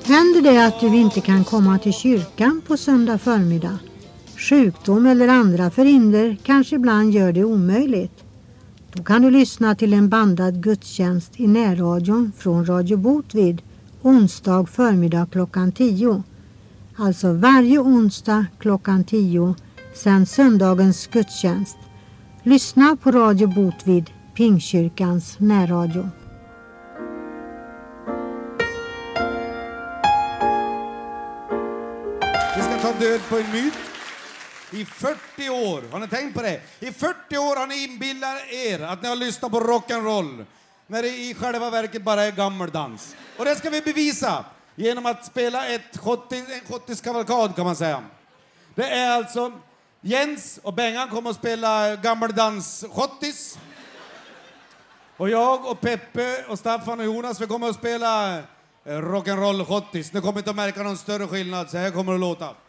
Händer det att du inte kan komma till kyrkan på söndag förmiddag? Sjukdom eller andra förhinder kanske ibland gör det omöjligt. Då kan du lyssna till en bandad gudstjänst i närradion från Radio Botvid onsdag förmiddag klockan 10. Alltså varje onsdag klockan 10 sen söndagens gudstjänst. Lyssna på Radio Botvid, Pingkyrkans närradio. Vi ska ta död på en myt. I 40 år, har ni tänkt på det? I 40 år har ni inbillat er att ni har lyssnat på rock'n'roll när det i själva verket bara är gammeldans. Och det ska vi bevisa genom att spela en schottiskavalkad kan man säga. Det är alltså Jens och Bengan kommer att spela gammeldans schottis. Och jag och Peppe och Staffan och Jonas vi kommer att spela rock'n'roll schottis. Ni kommer inte att märka någon större skillnad så här kommer det att låta.